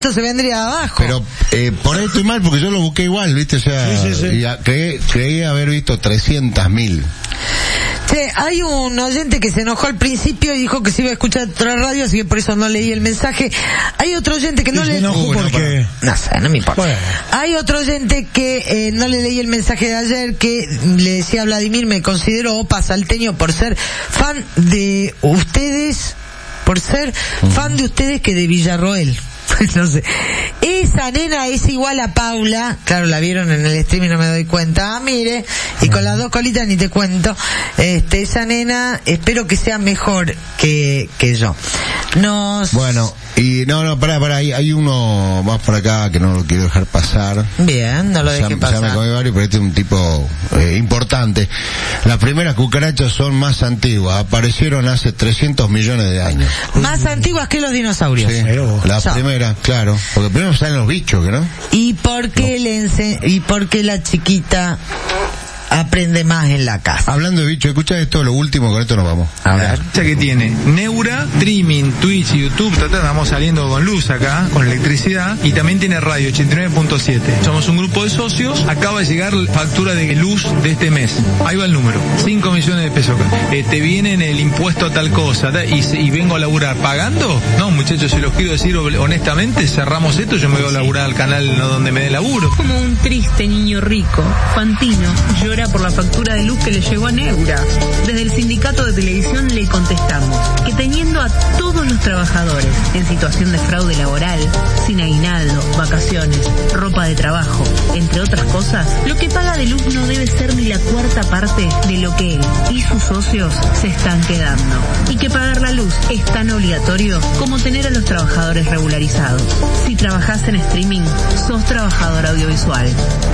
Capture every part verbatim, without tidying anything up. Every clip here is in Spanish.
esto se vendría abajo. Pero eh, por ahí estoy mal porque yo lo busqué igual, ¿viste? O sea, sí, sí, sí. Y a, creí, creí haber visto trescientas mil. Che, hay un oyente que se enojó al principio y dijo que se iba a escuchar otra radio, así que por eso no leí el mensaje. Hay otro oyente que no le... se enojó porque... No sé, no me importa. Bueno. Hay otro oyente que eh, no le leí el mensaje de ayer, que le decía a Vladimir, me considero opa salteño por ser fan de ustedes, por ser uh-huh. fan de ustedes que de Villarroel. No sé. Esa nena es igual a Paula. Claro, la vieron en el stream y no me doy cuenta. Ah, mire. Y con las dos colitas ni te cuento. Este, esa nena, espero que sea mejor que, que yo. Nos... Bueno, y no, no, pará, pará. Hay, hay uno más por acá que no lo quiero dejar pasar. Bien, no lo deje ya, pasar. Ya me comí varios, pero este es un tipo eh, importante. Las primeras cucarachas son más antiguas. Aparecieron hace trescientos millones de años. Más antiguas que los dinosaurios. Sí, la so. primera, claro. Porque primero salen los bichos, ¿no? ¿Y por qué no. le ense- y por qué la chiquita aprende más en la casa? Hablando de bichos, escucha esto, lo último, con esto nos vamos. A ver. Ya que tiene Neura, streaming, Twitch, YouTube, tata, estamos saliendo con luz acá, con electricidad, y también tiene radio ochenta y nueve punto siete. Somos un grupo de socios, acaba de llegar la factura de luz de este mes. Ahí va el número, cinco millones de pesos acá. Eh, te viene en el impuesto a tal cosa, ta, y, y vengo a laburar pagando. No, muchachos, si los quiero decir honestamente, cerramos esto, yo me voy a laburar al canal no, donde me dé laburo. Como un triste niño rico, Fantino llora por la factura de luz que le llegó a Neura. Desde el sindicato de televisión le contestamos que teniendo a todos los trabajadores en situación de fraude laboral, sin aguinaldo, vacaciones, ropa de trabajo, entre otras cosas, lo que paga de luz no debe ser ni la cuarta parte de lo que él y sus socios se están quedando. Y que pagar la luz es tan obligatorio como tener a los trabajadores regularizados. Si trabajás en streaming, sos trabajador audiovisual.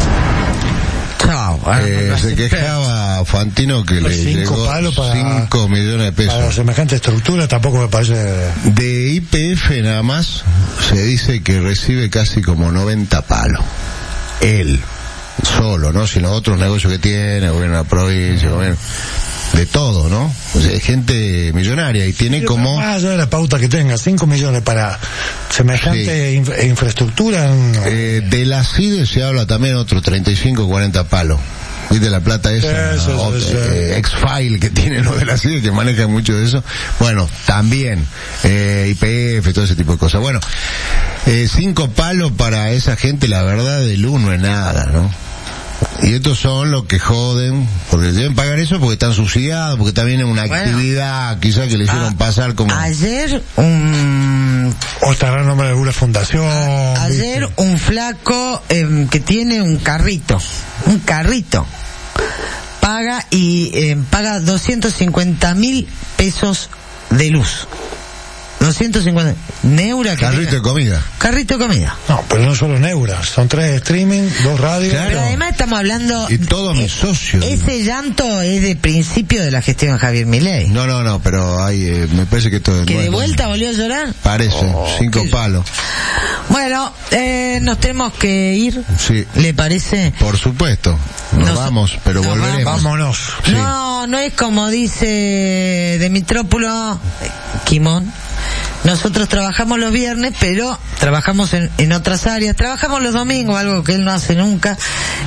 Chao. Eh, no se quejaba Fantino que Los le cinco llegó palos para, cinco millones de pesos. Para semejante estructura tampoco me parece... De Y P F nada más se dice que recibe casi como noventa palos. Él, solo, ¿no? Si los otros negocios que tiene, gobierno de la provincia, gobierno... de todo, ¿no? O sea, es gente millonaria y tiene Pero como... más allá de la pauta que tenga, cinco millones para semejante sí. infra- infraestructura... No. Eh, de la C I D E se habla también otro treinta y cinco, cuarenta palos. ¿Viste la plata esa? Sí, sí, o, sí, eh, sí. X-File que tiene lo de la C I D E, que maneja mucho de eso. Bueno, también eh, Y P F, todo ese tipo de cosas. Bueno, eh, cinco palos para esa gente, la verdad, de luz no es nada, ¿no? Y estos son los que joden, porque deben pagar eso porque están subsidiados, porque también es una bueno, actividad quizás que le hicieron a, pasar como... Ayer un... O estará en nombre de alguna fundación. A, ayer ¿viste? Un flaco eh, que tiene un carrito, un carrito, paga y eh, paga doscientos cincuenta mil pesos de luz. doscientos cincuenta Neura. Carrito de comida. Carrito de comida. No, pero no solo Neura, son tres streaming, dos radios. Claro. Pero además estamos hablando... Y todos mis socios. Ese llanto es de principio de la gestión de Javier Milei. No, no, no, pero hay, eh, me parece que esto... ¿Que no de es, vuelta volvió a llorar? Parece, oh, cinco ¿qué? palos. Bueno, eh, nos tenemos que ir. Sí. ¿Le parece? Por supuesto. Nos, nos vamos, pero nos volveremos. Vámonos. Sí. No, no es como dice Demitrópulo, Quimón. Nosotros trabajamos los viernes, pero trabajamos en, en otras áreas. Trabajamos los domingos, algo que él no hace nunca.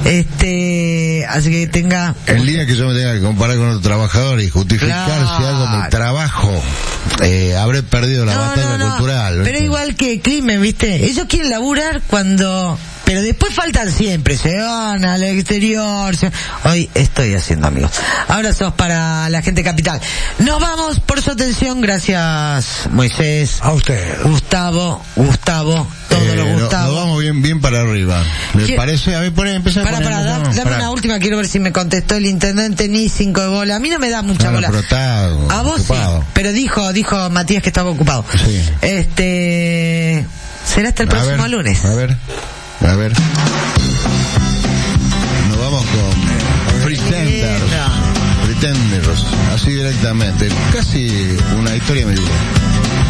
Este, así que tenga... El día que yo me tenga que comparar con otro trabajador y justificar claro. si algo mi trabajo, eh, habré perdido la no, batalla no, no. cultural. ¿Viste? Pero igual que Climen, ¿viste? Ellos quieren laburar cuando... Pero después faltan siempre, se van al exterior. Se... Hoy estoy haciendo amigos. Abrazos para la gente capital. Nos vamos por su atención. Gracias, Moisés. A usted. Gustavo, Gustavo, todos eh, los Gustavo. Nos vamos bien, bien para arriba. ¿Le ¿Qué? parece? A ver, poné, empezar para, para, da, dame para. una última, quiero ver si me contestó el intendente ni cinco de bola. A mí no me da mucha no, bola. Pero está a vos ocupado. Sí, pero dijo, dijo Matías que estaba ocupado. Sí. Este, será hasta el a próximo ver, lunes. A ver. A ver. Nos vamos con Pretenders. Pretenders. Así directamente. Casi una historia de mi vida.